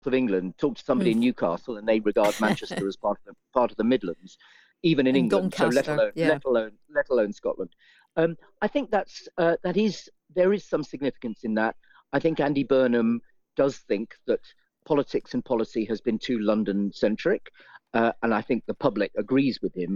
of England, talk to somebody in Newcastle, and they regard Manchester as part of the Midlands, even in And England. So Doncaster, yeah. let alone Scotland. I think there is some significance in that. I think Andy Burnham does think that politics and policy has been too London centric, and I think the public agrees with him.